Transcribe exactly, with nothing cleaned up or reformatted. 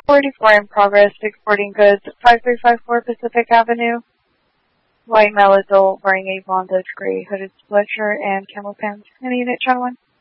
forty-four in progress, exporting goods, five three five four Pacific Avenue. White male adult wearing a blonde gray hooded sweatshirt and camel pants. Any unit channel one?